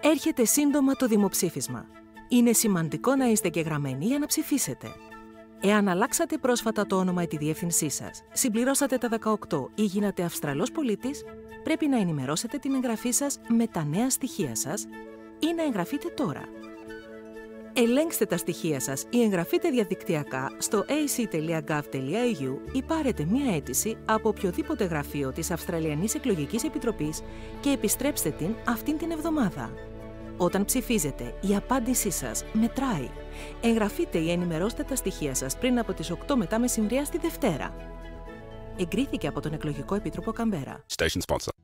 Έρχεται σύντομα το δημοψήφισμα. Είναι σημαντικό να είστε εγγεγραμμένοι για να ψηφίσετε. Εάν αλλάξατε πρόσφατα το όνομα ή τη διεύθυνσή σας, συμπληρώσατε τα 18 ή γίνατε Αυστραλός πολίτης, πρέπει να ενημερώσετε την εγγραφή σας με τα νέα στοιχεία σας ή να εγγραφείτε τώρα. Ελέγξτε τα στοιχεία σας ή εγγραφείτε διαδικτυακά στο ac.gov.au ή πάρετε μία αίτηση από οποιοδήποτε γραφείο της Αυστραλιανής Εκλογικής Επιτροπής και επιστρέψτε την αυτήν την εβδομάδα. Όταν ψηφίζετε, η απάντησή σας μετράει. Εγγραφείτε ή ενημερώστε τα στοιχεία σας πριν από τις 8 μετά μεσημβριά στη Δευτέρα. Εγκρίθηκε από τον Εκλογικό Επίτροπο Καμπέρα. Station sponsor.